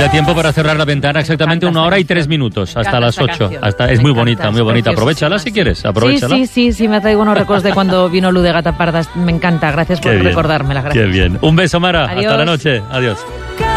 da tiempo para cerrar la ventana exactamente 1 hora y 3 minutos, hasta las 8. Es muy bonita, muy bonita. Aprovechala si quieres, aprovechala. Sí, me traigo unos recuerdos de cuando vino Luz de Gata Parda. Me encanta, gracias por recordármela. Gracias. Qué bien. Un beso, Mara. Adiós. Hasta la noche. Adiós.